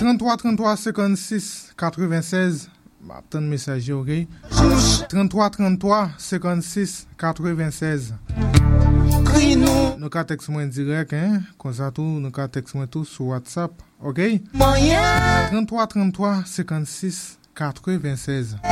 33 33 56 96. M'attend message, OK? 33 33 56 96. Nous ka texte moi direct hein, comme ça tout, nous ka texte moi tout sur WhatsApp, OK? 33 33 56 96.